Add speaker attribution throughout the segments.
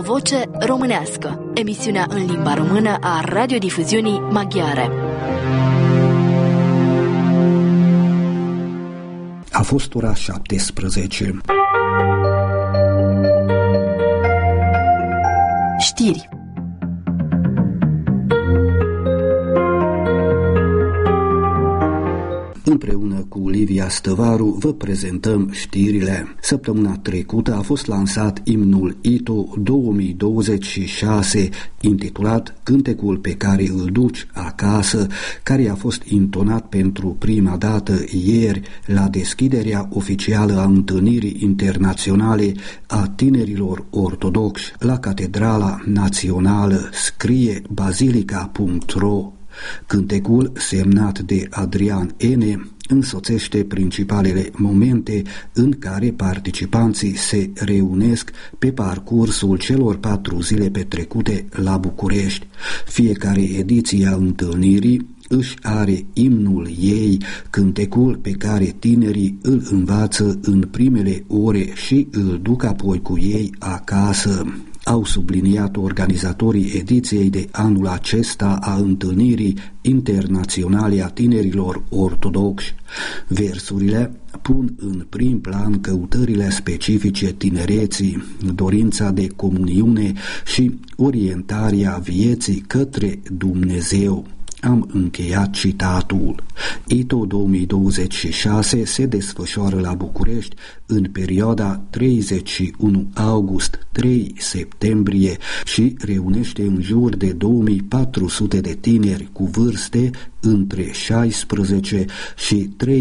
Speaker 1: O voce românească, emisiunea în limba română a radiodifuziunii maghiare.
Speaker 2: A fost ora 17.
Speaker 1: Știri.
Speaker 2: Împreună cu Livia Stăvaru vă prezentăm știrile. Săptămâna trecută a fost lansat imnul ITO 2026, intitulat Cântecul pe care îl duci acasă, care a fost intonat pentru prima dată ieri la deschiderea oficială a întâlnirii internaționale a tinerilor ortodoxi la Catedrala Națională, scrie bazilica.ro. Cântecul, semnat de Adrian Ene, însoțește principalele momente în care participanții se reunesc pe parcursul celor 4 zile petrecute la București. Fiecare ediție a întâlnirii își are imnul ei, cântecul pe care tinerii îl învață în primele ore și îl duc apoi cu ei acasă, au subliniat organizatorii ediției de anul acesta a întâlnirii internaționale a tinerilor ortodoxi. Versurile pun în prim plan căutările specifice tinereții, dorința de comuniune și orientarea vieții către Dumnezeu. Am încheiat citatul. ITO 2026 se desfășoară la București în perioada 31 august-3 septembrie și reunește în jur de 2400 de tineri cu vârste între 16 și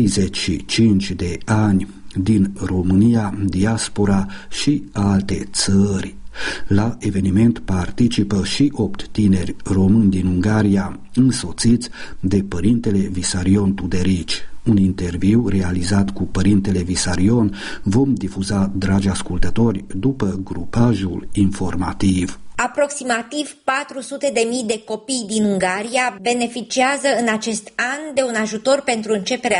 Speaker 2: 35 de ani din România, diaspora și alte țări. La eveniment participă și 8 tineri români din Ungaria, însoțiți de părintele Visarion Tuderici. Un interviu realizat cu părintele Visarion vom difuza, dragi ascultători, după grupajul informativ.
Speaker 3: Aproximativ 400.000 de copii din Ungaria beneficiază în acest an de un ajutor pentru începerea